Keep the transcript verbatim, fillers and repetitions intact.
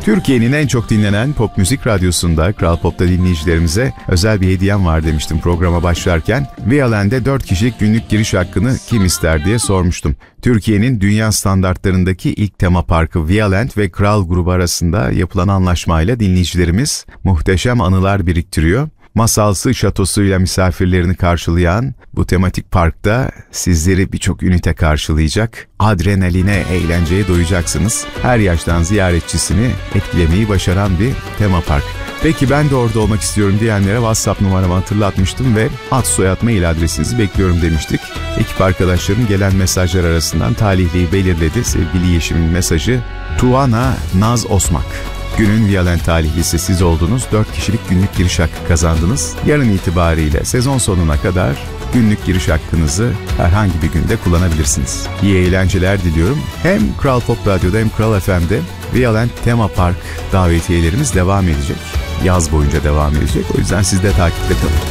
Türkiye'nin en çok dinlenen pop müzik radyosunda Kral Pop'ta dinleyicilerimize özel bir hediyem var demiştim programa başlarken. Vialand'e dört kişilik günlük giriş hakkını kim ister diye sormuştum. Türkiye'nin dünya standartlarındaki ilk tema parkı Vialand ve Kral grubu arasında yapılan anlaşmayla dinleyicilerimiz muhteşem anılar biriktiriyor. Masalsı şatosuyla misafirlerini karşılayan bu tematik parkta sizleri birçok ünite karşılayacak. Adrenaline, eğlenceye doyacaksınız. Her yaştan ziyaretçisini etkilemeyi başaran bir tema park. Peki ben de orada olmak istiyorum diyenlere WhatsApp numaramı hatırlatmıştım ve ad soyad mail adresinizi bekliyorum demiştik. Ekip arkadaşlarım gelen mesajlar arasından talihliyi belirledi. Sevgili Yeşim'in mesajı Tuana Naz Osmak. Günün Vialand talihlisi siz oldunuz. dört kişilik günlük giriş hakkı kazandınız. Yarın itibariyle sezon sonuna kadar günlük giriş hakkınızı herhangi bir günde kullanabilirsiniz. İyi eğlenceler diliyorum. Hem Kral Pop Radyo'da hem Kral F M'de Vialand Tema Park davetiyelerimiz devam edecek. Yaz boyunca devam edecek. O yüzden siz de takipte kalın.